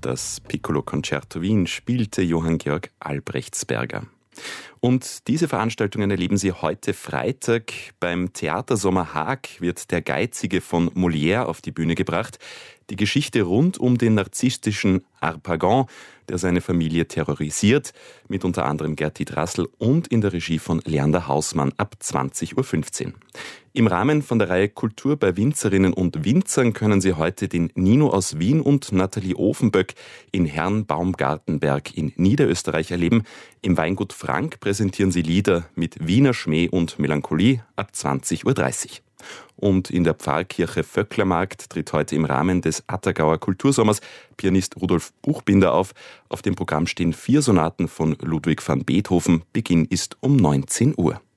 Das Piccolo-Concerto Wien spielte Johann Georg Albrechtsberger. Und diese Veranstaltungen erleben Sie heute Freitag. Beim Theatersommer Haag wird Der Geizige von Molière auf die Bühne gebracht. Die Geschichte rund um den narzisstischen Harpagon, der seine Familie terrorisiert, mit unter anderem Gertrud Rassel und in der Regie von Leander Hausmann ab 20.15 Uhr. Im Rahmen von der Reihe Kultur bei Winzerinnen und Winzern können Sie heute den Nino aus Wien und Nathalie Ofenböck in Herrnbaumgartenberg in Niederösterreich erleben. Im Weingut Frank präsentieren sie Lieder mit Wiener Schmäh und Melancholie ab 20.30 Uhr. Und in der Pfarrkirche Vöcklermarkt tritt heute im Rahmen des Attergauer Kultursommers Pianist Rudolf Buchbinder auf. Auf dem Programm stehen 4 Sonaten von Ludwig van Beethoven. Beginn ist um 19 Uhr.